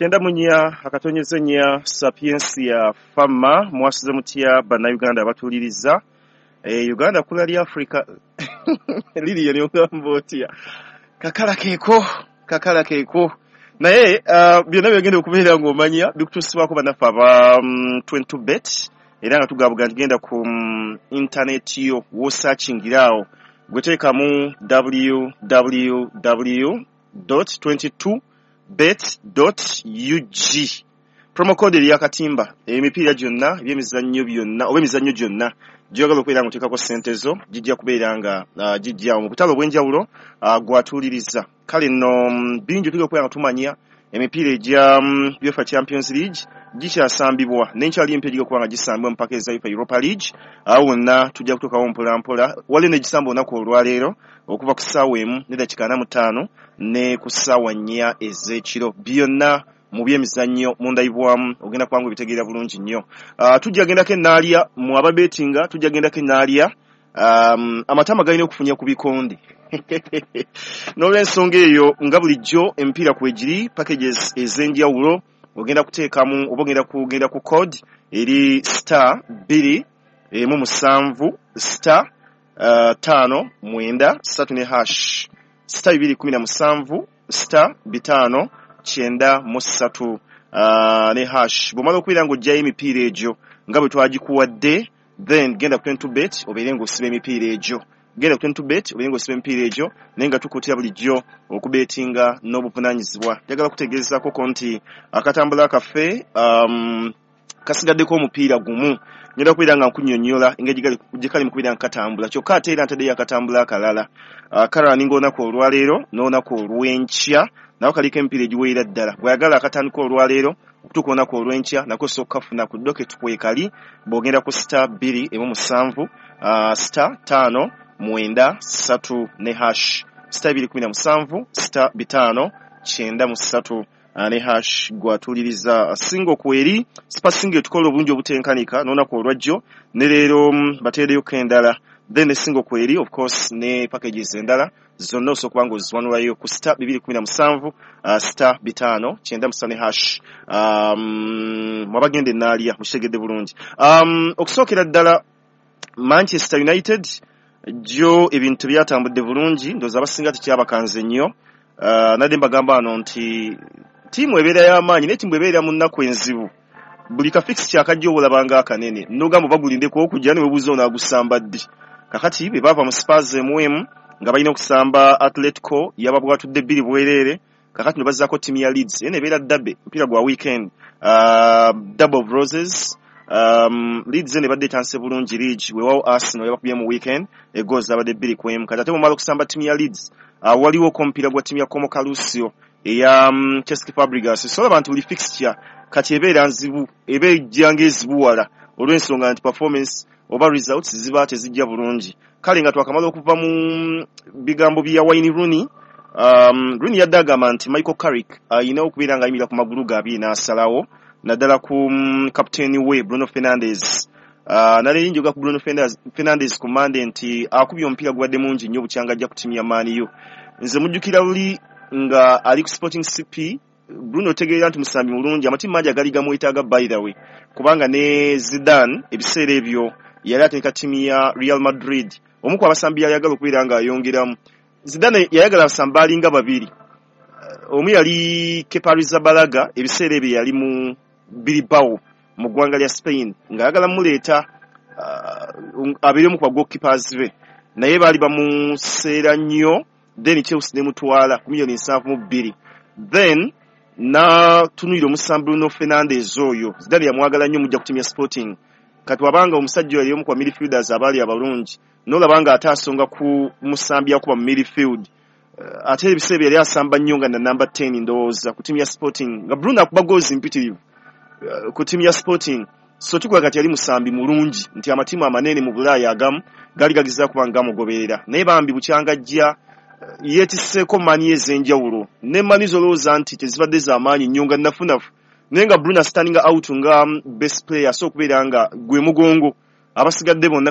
Kyenda munya akatonyeze nya Sapiensia Fama mwasize mutya bannayuganda abatuliriza Uganda kula lya Africa lili yali ogambo otya kakala keeko naye byonna byagenda okubeera ng'omanya bikutusibwako banaffe aba 22bet era nga tugabuga ngenda ku internet yo wosearchingirawo gweteekamu www.22bet.ug promo code ya katimba emipiira gyonna ebyemizannyo byonna oba emizannyo gyonna gyogala okubeera ng'oteekako ssente zo gijja kubeera nga gijjawo mu butalo obw'enjawulo gwatuliriza kale nno bingi tuli okubeera nga tumanya emipiira egya UEFA Champions League gikyasambibwa n'enkyali empya giga okuba nga gisambibwa mu mpaka eza Europa League awo wonna tujja kutuukawo mpolampola waliwo n'egisamba olunaku olwaleero okuva ku ssaawa emu n'eddakiika 45 ne ku ssaawa 4 ez'ekiro byonna mu byemizannyo mundayibwamu ogenda kubanga ebitegeera bulungi nnyo tujja gendako ennaalya mu ababetinga tujja gendako ennaalya amatama galina okufunya ku bikonde n'olw'ensonga eyo nga bulijjo emipiira kwegiri packages ez'enjawulo ogenda kuteekamu oba ogenda ku code eri star 217 star 5 3 ne hash star 217 star 5 9 ne hash bw'omala okubeera ng'ojjayo emipiira egyo nga bwe twagikuwadde then genda ku 22bet obeere ng'osiba emipiira egyo genda ku 22bet obeere ng'osiba emipiira egyo naye nga tukutira bulijjo okubeetinga n'obuvunaanyizibwa njagala kutegeezaako nti akatambula kaffe kasigaddeko omupiira gumu ngenda okubeera nga nkunnyonnyola engeri gye kali mu kubeera nga katambula kyokka ate era ntaddeyo akatambula akalala kalaninga olunaku olwaleero n'olunaku olw'enkya nawo kaliko emipiira egiweera ddala bw'ayagala akatandika olwaleero okutuuka olunaku olw'enkya nako sooka kafuna ku docket kwekali bw'ogenda ku star 217 star 5 9 3 ne hash star 217 star 5 9 ne hash gwatuliriza singo kweri sipasinga etukola obulungi obutenkanika n'olunaku olwajjo ne leero bateereyo endala then ne singo kweri of course ne packages endala zonna osobola kuba ng'oziwanulayo ku star 217 star 5 9 ne hash mwabagenda ennaalya mukitegedde bulungi okusookera ddala Manchester United gyo ebintu byatambudde bulungi ndowooza abasinga tekyabakanze nnyo nadde mbagamba wano nti ttiimu ebeera y'amaanyi naye ttiimu ebeera mu nnaku enzibu buli kafiksi kyakajja obulabanga akanene n'ogamba bagulindeko okujja ne webuuza onaagusamba ddi kakati be baava mu Spurs M nga balina okusamba Atletico yababwatudde 2 bwereere kakati ne bazzaako ttiimu ya Leeds ene ebeera ddabe mpira gwa weekend double of roses Leeds ne badde tanse bulungi league weewawo Arsenal yabakubye mu weekend egoza abadde 2-1 kati ate mumala okusamba ttiimu ya Leeds waliwo kompira gwa ttiimu ya Como Calusio eya Cesc Fabregas so abantu buli fixture kati ebeera nzibu ebeejjanga ezibuwala olw'ensonga nti performance oba results ziba tezijja bulungi kale nga twakamala okuva mu bigambo bya Wayne Rooney Rooney yadde agamba nti Michael Carrick ayina okubeera nga ayimira ku magulu gaabiri n'asalawo naddala ku kapiteeni we Bruno Fernandes nale yinjoga ku Bruno Fernandes ku Monday nti akubye omupiira gwadde mungi nnyo bukyanga ajja ku ttiimu ya Man U nze mujjukira luli nga ali ku Sporting CP Bruno tegeera nti musambi mulungi amatiimu mangi agali gamwetaaga by the way kubanga ne Zidane ebiseera ebyo yali atendeka ttiimu ya Real Madrid omu ku abasambi yayagala okubeera nga ayongeramu Zidane yayagala abasambi alinga babiri omu yali Kepa Arrizabalaga ebiseera ebyo yali mu Bilbao mu ggwanga lya Spain ng'ayagala muleeta abeere omu ku bagoalkeepers be naye baali bamuseera nnyo then Chelsea nemutwala ku million 7.2 then tunuyira omusambi Bruno Fernandes oyo Zidane yamwagala nnyo mujja ku ttiimu ya Sporting kati wabanga omusajja yali omu ku midfielders abaali abalungi n'olabanga ate asonga ku musambi yakuba mu midfield ate ebiseera yali asamba nnyo nga na number 10 ndowooza ku ttiimu ya Sporting nga Bruno akuba goals mpitirivu ku ttiimu ya Sporting so tukula kati yali musambi mulungi nti amatiimu amanene mu Bulaaya agamu gali gagezaako kuba nga gamugoberera naye bambi bukyanga ajja yeetisseeko mani ez'enjawulo ne mani zolowooza nti tezibadde z'amaanyi nnyo nga nafunafu naye nga Bruno standing out nga best player so okubeera nga gwe mugongo abasigadde bonna